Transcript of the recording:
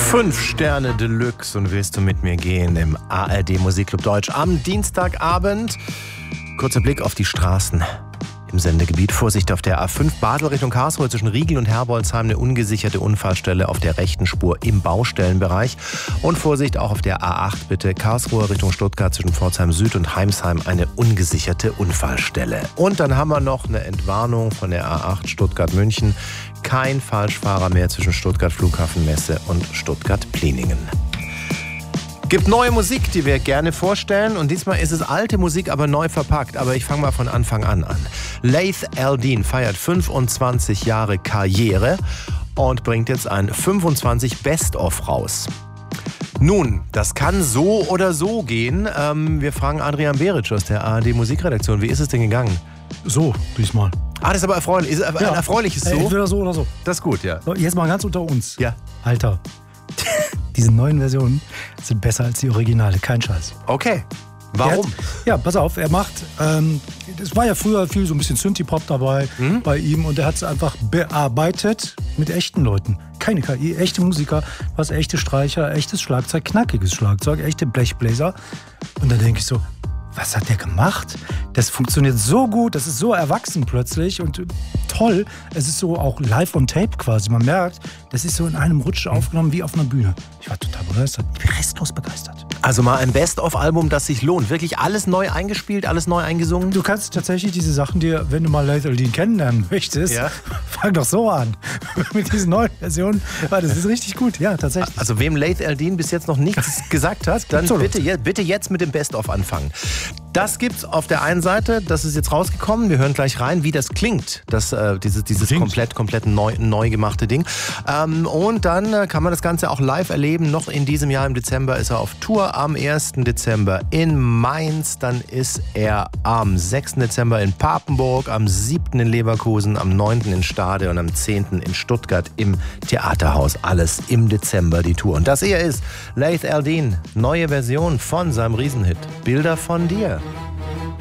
5 Sterne Deluxe und willst du mit mir gehen im ARD Musikclub Deutsch am Dienstagabend. Kurzer Blick auf die Straßen im Sendegebiet. Vorsicht auf der A5 Basel Richtung Karlsruhe zwischen Riegel und Herbolzheim, eine ungesicherte Unfallstelle auf der rechten Spur im Baustellenbereich. Und Vorsicht auch auf der A8 bitte Karlsruhe Richtung Stuttgart zwischen Pforzheim Süd und Heimsheim, eine ungesicherte Unfallstelle. Und dann haben wir noch eine Entwarnung von der A8 Stuttgart-München. Kein Falschfahrer mehr zwischen Stuttgart Flughafenmesse und Stuttgart-Pliningen. Gibt neue Musik, die wir gerne vorstellen. Und diesmal ist es alte Musik, aber neu verpackt. Aber ich fange mal von Anfang an. Laith Al-Deen feiert 25 Jahre Karriere und bringt jetzt ein 25 Best-of raus. Nun, das kann so oder so gehen. Wir fragen Adrian Beric aus der ARD Musikredaktion. Wie ist es denn gegangen? So, diesmal. Ah, das ist aber erfreulich. Ist ein erfreuliches So? Entweder so oder so. Das ist gut, ja. So, jetzt mal ganz unter uns. Ja. Alter, diese neuen Versionen sind besser als die Originale. Kein Scheiß. Okay. Warum? Pass auf, er macht, es war ja früher viel so ein bisschen Synthie-Pop dabei bei ihm und er hat es einfach bearbeitet mit echten Leuten. Keine KI, echte Musiker, was echte Streicher, echtes Schlagzeug, knackiges Schlagzeug, echte Blechbläser. Und dann denke ich so, was hat der gemacht? Das funktioniert so gut, das ist so erwachsen plötzlich und toll. Es ist so auch live on tape quasi. Man merkt, das ist so in einem Rutsch aufgenommen wie auf einer Bühne. Ich war total begeistert, restlos begeistert. Also mal ein Best-of-Album, das sich lohnt. Wirklich alles neu eingespielt, alles neu eingesungen? Du kannst tatsächlich diese Sachen dir, wenn du mal Laith Al-Deen kennenlernen möchtest, fang doch so an. Mit diesen neuen Versionen. Das ist richtig gut, ja, tatsächlich. Also wem Laith Al-Deen bis jetzt noch nichts gesagt hat, dann bitte jetzt mit dem Best-of anfangen. Das gibt's auf der einen Seite, das ist jetzt rausgekommen. Wir hören gleich rein, wie das klingt, dieses komplett neu gemachte Ding. Und dann kann man das Ganze auch live erleben. Noch in diesem Jahr im Dezember ist er auf Tour. Am 1. Dezember in Mainz. Dann ist er am 6. Dezember in Papenburg, am 7. in Leverkusen, am 9. in Stade und am 10. in Stuttgart im Theaterhaus. Alles im Dezember die Tour. Und das hier ist Laith Al-Deen, neue Version von seinem Riesenhit Bilder von dir.